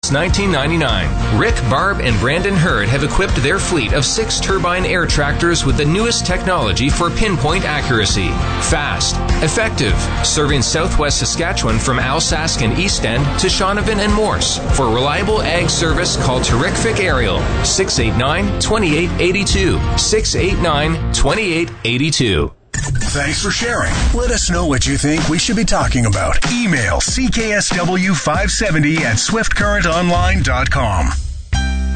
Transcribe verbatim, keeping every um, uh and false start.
nineteen ninety-nine. Rick, Barb, and Brandon Hurd have equipped their fleet of six turbine air tractors with the newest technology for pinpoint accuracy. Fast, effective, serving southwest Saskatchewan from Alsace and East End to Shaunavon and Morse. For reliable ag service, call Terrific Aerial, six eight nine, two eight eight two, six eight nine, two eight eight two. Thanks for sharing. Let us know what you think we should be talking about. Email C K S W five seventy at swift current online dot com.